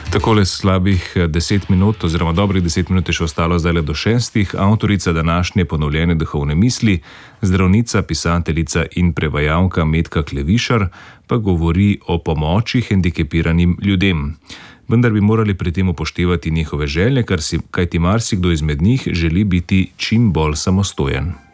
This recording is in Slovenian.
Takole slabih 10 minut oziroma dobrih 10 minut je še ostalo zdaj do 6. Avtorica današnje ponovljene duhovne misli, zdravnica, pisateljica in prevajalka Metka Klevišar, pa govori o pomoči hendikepiranim ljudem. Vendar bi morali pri tem upoštevati njihove želje, kajti marsikdo izmed njih želi biti čim bolj samostojen.